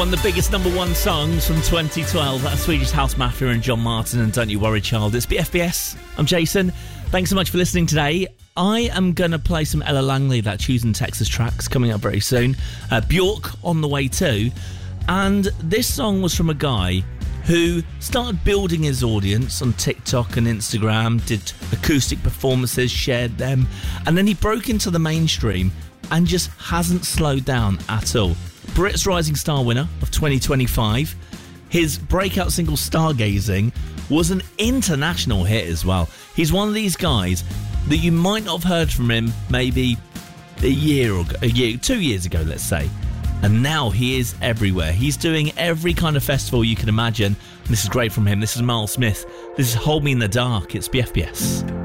One of the biggest number one songs from 2012, that's Swedish House Mafia and John Martin and Don't You Worry Child. It's BFBS. I'm Jason. Thanks so much for listening today. I am going to play some Ella Langley, that Choosing Texas tracks, coming up very soon. Bjork on the way too. And this song was from a guy who started building his audience on TikTok and Instagram, did acoustic performances, shared them, and then he broke into the mainstream and just hasn't slowed down at all. Brits Rising Star winner of 2025. His breakout single Stargazing was an international hit as well. He's one of these guys that you might not have heard from him maybe a year, 2 years ago, let's say. And now he is everywhere. He's doing every kind of festival you can imagine. And this is great from him. This is Miles Smith. This is Hold Me in the Dark. It's BFBS.